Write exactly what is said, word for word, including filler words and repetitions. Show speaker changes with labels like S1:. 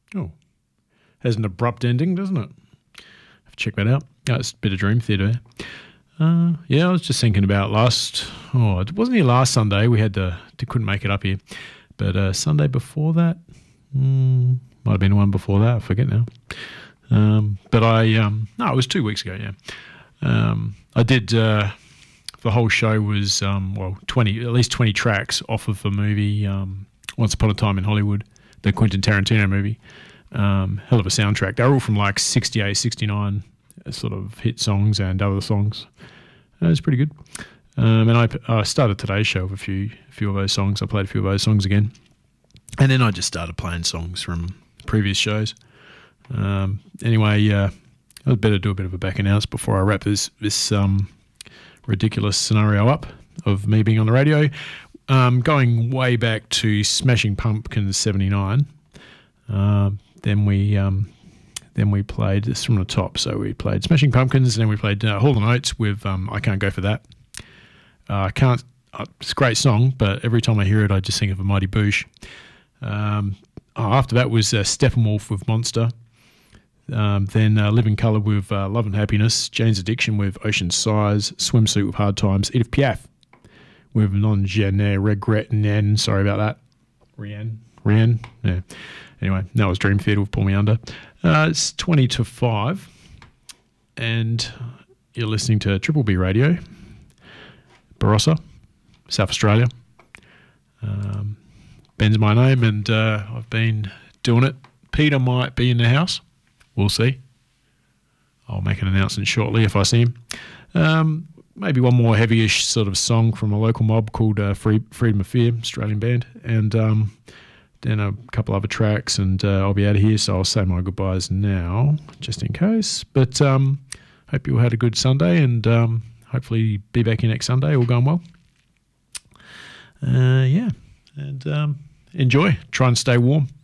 S1: Oh, has an abrupt ending, doesn't it? Have to check that out. Oh, it's a bit of Dream Theater. Uh, yeah, I was just thinking about last. Oh, it wasn't here last Sunday. We had to, to couldn't make it up here, but uh, Sunday before that, mm, might have been the one before that. I forget now. Um, but I um, no, it was two weeks ago. Yeah, um, I did. Uh, the whole show was um, well, twenty at least twenty tracks off of the movie um, Once Upon a Time in Hollywood, the Quentin Tarantino movie. Um, hell of a soundtrack. They're all from like sixty-eight, sixty-nine sort of hit songs and other songs. It was pretty good. Um, and I, I started today's show with a few, a few of those songs. I played a few of those songs again. And then I just started playing songs from previous shows. Um, anyway, uh, I'd better do a bit of a back announce before I wrap this, this um, ridiculous scenario up of me being on the radio. Um, going way back to Smashing Pumpkins seventy-nine. Uh, then we... Um, Then we played this from the top. So we played Smashing Pumpkins, and then we played uh, Hall and Oates with um, I Can't Go For That. Uh, I can't. Uh, it's a great song, but every time I hear it, I just think of a Mighty Boosh. Um, oh, after that was uh, Steppenwolf with Monster. Um, then uh, Living Colour with uh, Love and Happiness. Jane's Addiction with Ocean Sighs. Swimsuit with Hard Times. Edith Piaf with Non Je ne regrette Nen. Sorry about that. Rianne. Rianne. Yeah. Anyway, that was Dream Theater with Pull Me Under. Uh, it's twenty to five, and you're listening to Triple B Radio, Barossa, South Australia. Um, Ben's my name, and uh, I've been doing it. Peter might be in the house. We'll see. I'll make an announcement shortly if I see him. Um, maybe one more heavy-ish sort of song from a local mob called uh, Free, Freedom of Fear, Australian band, and... Um, then a couple other tracks, and uh, I'll be out of here, so I'll say my goodbyes now, just in case. But um, hope you all had a good Sunday, and um, hopefully be back here next Sunday, all going well. Uh, yeah, and um, enjoy. Try and stay warm.